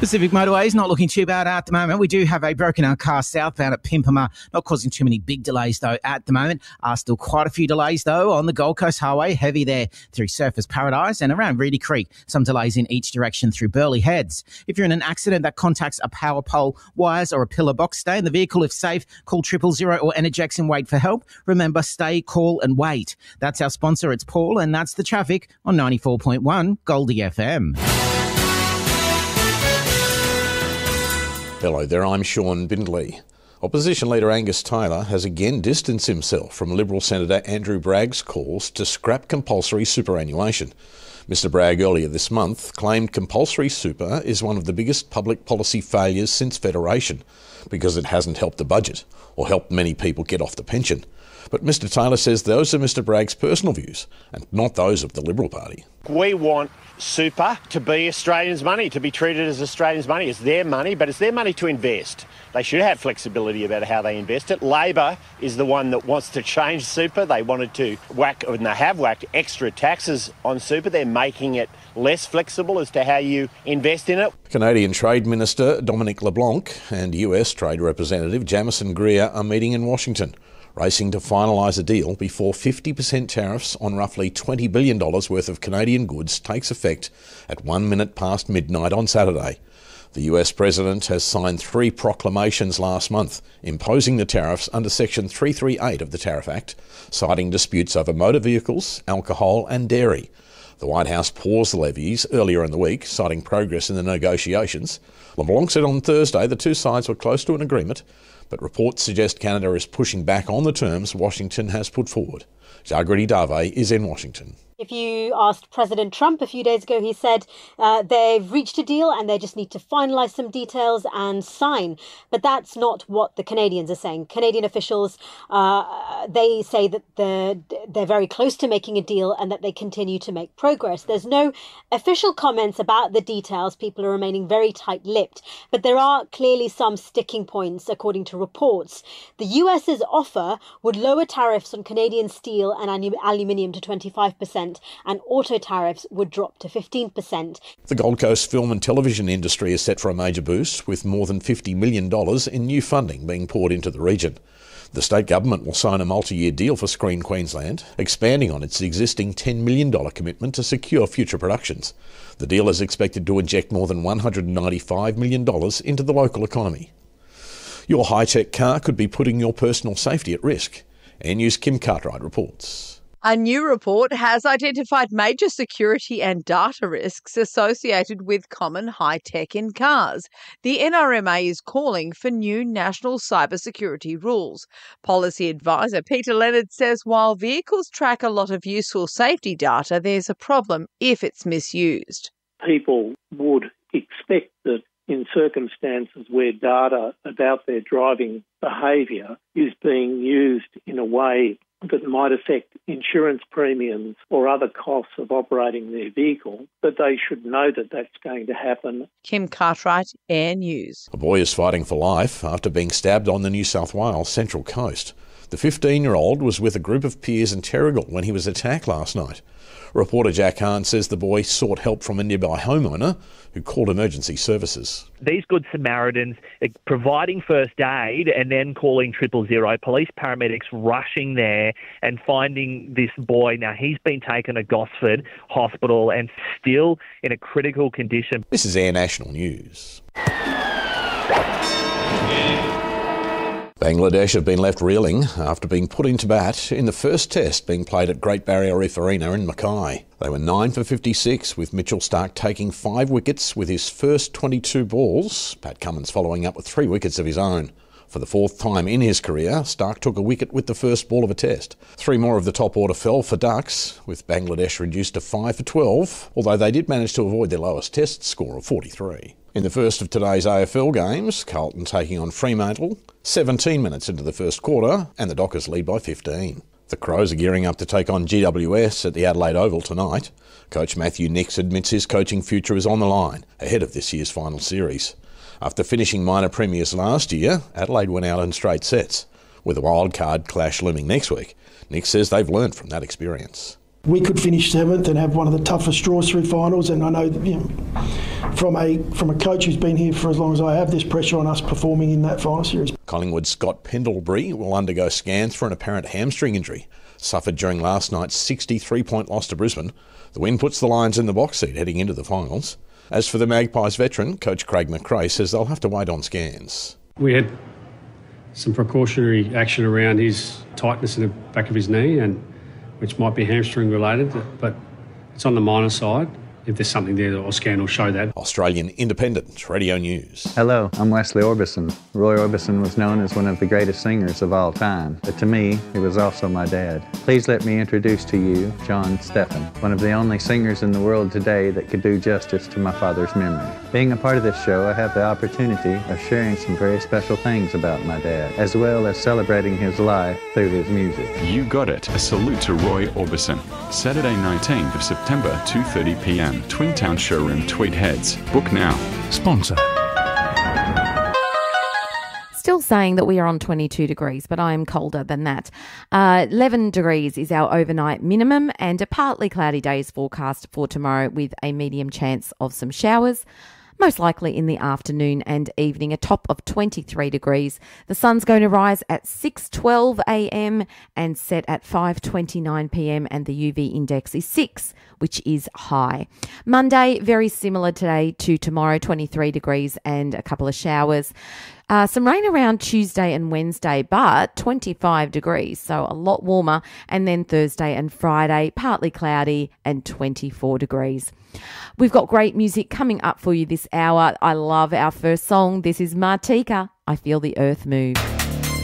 Pacific Motorways not looking too bad at the moment. We do have a broken-down car southbound at Pimpama, not causing too many big delays though at the moment. Still quite a few delays though on the Gold Coast Highway, heavy there through Surfers Paradise and around Reedy Creek. Some delays in each direction through Burleigh Heads. If you're in an accident that contacts a power pole, wires or a pillar box, stay in the vehicle. If safe, call 000 or Energex and wait for help. Remember, stay, call and wait. That's our sponsor, it's Paul, and that's the traffic on 94.1 Goldie FM. Hello there, I'm Sean Bindley. Opposition leader Angus Taylor has again distanced himself from Liberal Senator Andrew Bragg's calls to scrap compulsory superannuation. Mr Bragg earlier this month claimed compulsory super is one of the biggest public policy failures since Federation because it hasn't helped the budget or helped many people get off the pension. But Mr Taylor says those are Mr Bragg's personal views and not those of the Liberal Party. We want super to be Australians' money, to be treated as Australians' money. It's their money, but it's their money to invest. They should have flexibility about how they invest it. Labor is the one that wants to change super. They wanted to whack, and they have whacked extra taxes on super. They're making it less flexible as to how you invest in it. Canadian Trade Minister Dominic LeBlanc and US Trade Representative Jamieson Greer are meeting in Washington, racing to finalise a deal before 50% tariffs on roughly $20 billion worth of Canadian goods takes effect at 1 minute past midnight on Saturday. The US President has signed 3 proclamations last month imposing the tariffs under Section 338 of the Tariff Act, citing disputes over motor vehicles, alcohol and dairy. The White House paused the levies earlier in the week, citing progress in the negotiations. LeBlanc said on Thursday the two sides were close to an agreement, but reports suggest Canada is pushing back on the terms Washington has put forward. Jagriti Dave is in Washington. If you asked President Trump a few days ago, he said they've reached a deal and they just need to finalise some details and sign. But that's not what the Canadians are saying. Canadian officials, they say that they're very close to making a deal and that they continue to make progress. There's no official comments about the details. People are remaining very tight-lipped. But there are clearly some sticking points, according to reports. The US's offer would lower tariffs on Canadian steel and aluminium to 25%. And auto tariffs would drop to 15%. The Gold Coast film and television industry is set for a major boost, with more than $50 million in new funding being poured into the region. The state government will sign a multi-year deal for Screen Queensland, expanding on its existing $10 million commitment to secure future productions. The deal is expected to inject more than $195 million into the local economy. Your high-tech car could be putting your personal safety at risk. News Kim Cartwright reports. A new report has identified major security and data risks associated with common high-tech in cars. The NRMA is calling for new national cybersecurity rules. Policy advisor Peter Leonard says while vehicles track a lot of useful safety data, there's a problem if it's misused. People would expect that in circumstances where data about their driving behaviour is being used in a way that might affect insurance premiums or other costs of operating their vehicle, that they should know that that's going to happen. Kim Cartwright, Air News. A boy is fighting for life after being stabbed on the New South Wales Central Coast. The 15-year-old was with a group of peers in Terrigal when he was attacked last night. Reporter Jack Hahn says the boy sought help from a nearby homeowner who called emergency services. These Good Samaritans providing first aid and then calling 000, police paramedics rushing there and finding this boy. Now, he's been taken to Gosford Hospital and still in a critical condition. This is Air National News. Bangladesh have been left reeling after being put into bat in the first test being played at Great Barrier Reef Arena in Mackay. They were 9 for 56, with Mitchell Starc taking 5 wickets with his first 22 balls, Pat Cummins following up with 3 wickets of his own. For the 4th time in his career, Starc took a wicket with the first ball of a test. 3 more of the top order fell for Ducks, with Bangladesh reduced to 5 for 12, although they did manage to avoid their lowest test score of 43. In the first of today's AFL games, Carlton taking on Fremantle, 17 minutes into the first quarter, and the Dockers lead by 15. The Crows are gearing up to take on GWS at the Adelaide Oval tonight. Coach Matthew Nicks admits his coaching future is on the line ahead of this year's final series. After finishing minor premiers last year, Adelaide went out in straight sets. With a wildcard clash looming next week, Nicks says they've learned from that experience. We could finish 7th and have one of the toughest draws through finals, and I know from a coach who's been here for as long as I have, there's pressure on us performing in that final series. Collingwood's Scott Pendlebury will undergo scans for an apparent hamstring injury suffered during last night's 63-point loss to Brisbane. The win puts the Lions in the box seat heading into the finals. As for the Magpies veteran, coach Craig McRae says they'll have to wait on scans. We had some precautionary action around his tightness in the back of his knee, and which might be hamstring related, but it's on the minor side. If there's something there, or scan will show that. Australian Independent Radio News. Hello, I'm Wesley Orbison. Roy Orbison was known as one of the greatest singers of all time, but to me, he was also my dad. Please let me introduce to you John Steffen, one of the only singers in the world today that could do justice to my father's memory. Being a part of this show, I have the opportunity of sharing some very special things about my dad, as well as celebrating his life through his music. You got it. A salute to Roy Orbison. Saturday 19th of September, 2:30 p.m. Twin Town Showroom, Tweed Heads. Book now. Sponsor. Still saying that we are on 22 degrees, but I am colder than that. 11 degrees is our overnight minimum, and a partly cloudy day is forecast for tomorrow with a medium chance of some showers, most likely in the afternoon and evening, a top of 23 degrees. The sun's going to rise at 6:12 a.m. and set at 5:29 p.m. and the UV index is 6, which is high. Monday, very similar today to tomorrow, 23 degrees and a couple of showers. Some rain around Tuesday and Wednesday, but 25 degrees, so a lot warmer. And then Thursday and Friday, partly cloudy and 24 degrees. We've got great music coming up for you this hour. I love our first song. This is Martika, I Feel the Earth Move.